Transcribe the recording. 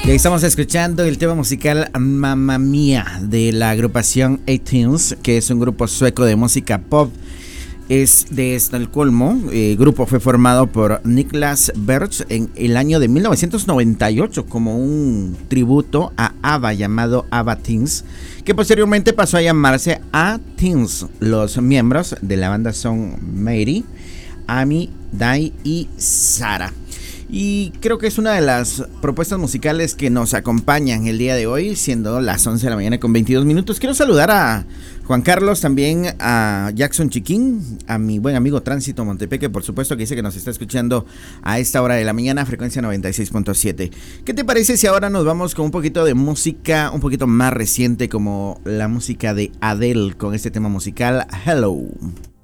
Y ahí estamos escuchando el tema musical Mamma Mía de la agrupación 18s, que es un grupo sueco de música pop. Es de Estocolmo. El grupo fue formado por Niklas Berch en el año de 1998 como un tributo a ABBA llamado ABBA Teens, que posteriormente pasó a llamarse A-Teens. Los miembros de la banda son Mary, Amy, Dai y Sara. Y creo que es una de las propuestas musicales que nos acompañan el día de hoy, siendo las 11 de la mañana con 22 minutos. Quiero saludar a Juan Carlos, también a Jackson Chiquín, a mi buen amigo Tránsito Montepeque, por supuesto, que dice que nos está escuchando a esta hora de la mañana, frecuencia 96.7. ¿Qué te parece si ahora nos vamos con un poquito de música, un poquito más reciente, como la música de Adele, con este tema musical Hello?